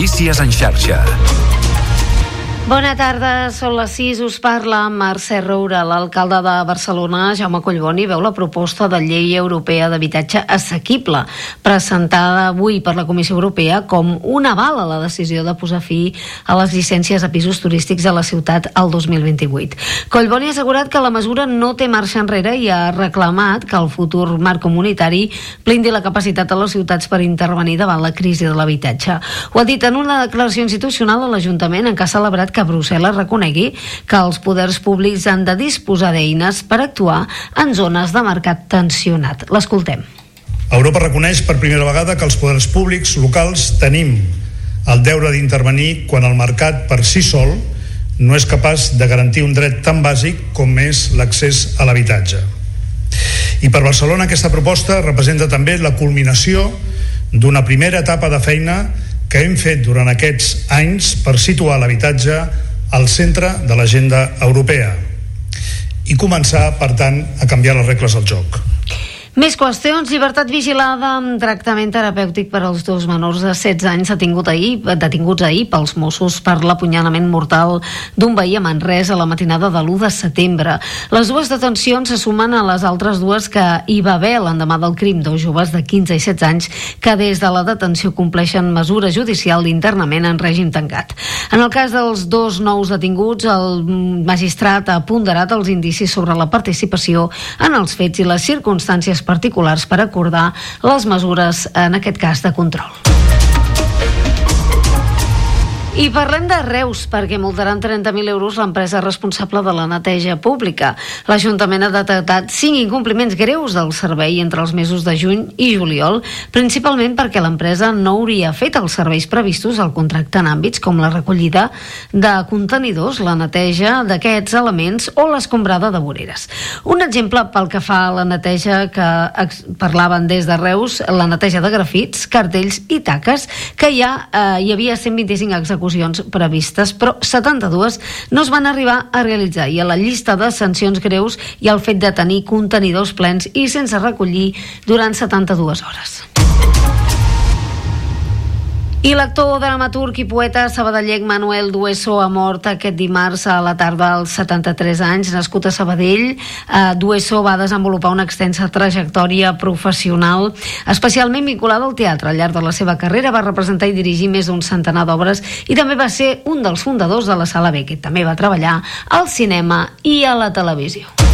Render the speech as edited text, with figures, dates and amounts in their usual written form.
Notícies en xarxa. Bona tarda, són les 6, us parla Mercè Roura. L'alcalde de Barcelona, Jaume Collboni, veu la proposta de llei europea d'habitatge assequible, presentada avui per la Comissió Europea com un aval a la decisió de posar fi a les llicències a pisos turístics a la ciutat el 2028. Collboni ha assegurat que la mesura no té marxa enrere i ha reclamat que el futur marc comunitari blindi la capacitat de les ciutats per intervenir davant la crisi de l'habitatge. Ho ha dit en una declaració institucional a l'Ajuntament en què ha celebrat que Brussel·les reconegui que els poders públics han de disposar d'eines per actuar en zones de mercat tensionat. L'escoltem. Europa reconeix per primera vegada que els poders públics locals tenim el deure d'intervenir quan el mercat per si sol no és capaç de garantir un dret tan bàsic com és l'accés a l'habitatge. I per Barcelona aquesta proposta representa també la culminació d'una primera etapa de feina que hem fet durant aquests anys per situar l'habitatge al centre de l'agenda europea i començar, per tant, a canviar les regles del joc. Més qüestions. Llibertat vigilada amb tractament terapèutic per als dos menors de 16 anys detinguts ahir pels Mossos per l'apunyalament mortal d'un veí a Manresa a la matinada de l'1 de setembre. Les dues detencions se sumen a les altres dues que hi va haver l'endemà del crim, dos joves de 15 i 16 anys que des de la detenció compleixen mesura judicial d'internament en règim tancat. En el cas dels dos nous detinguts, el magistrat ha ponderat els indicis sobre la participació en els fets i les circumstàncies particulars per acordar les mesures, en aquest cas, de control. I parlem de Reus, perquè multaran 30.000 euros l'empresa responsable de la neteja pública. L'Ajuntament ha detectat 5 incompliments greus del servei entre els mesos de juny i juliol, principalment perquè l'empresa no hauria fet els serveis previstos al contracte en àmbits com la recollida de contenidors, la neteja d'aquests elements o l'escombrada de voreres. Un exemple pel que fa a la neteja que parlaven des de Reus, la neteja de grafits, cartells i taques, que hi havia 125 execucions previstes, però 72 no es van arribar a realitzar, i a la llista de sancions greus hi ha el fet de tenir contenidors plens i sense recollir durant 72 hores. I l'actor, dramaturg i poeta sabadellenc Manuel Dueso ha mort aquest dimarts a la tarda als 73 anys. Nascut a Sabadell, Dueso va desenvolupar una extensa trajectòria professional, especialment vinculada al teatre. Al llarg de la seva carrera va representar i dirigir més d'un centenar d'obres i també va ser un dels fundadors de la Sala Beckett. També va treballar al cinema i a la televisió.